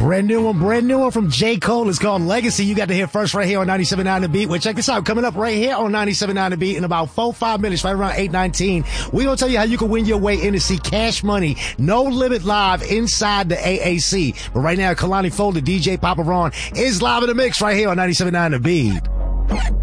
Brand new one from J. Cole. It's called Legacy. You got to hear first right here on 97.9 The Beat. Well, check this out. Coming up right here on 97.9 The Beat in about 4-5 minutes, right around 8:19. We're going to tell you how you can win your way in to see Cash Money, No Limit live inside the AAC. But right now, Kalani Folder, DJ Papa Ron is live in the mix right here on 97.9 The Beat.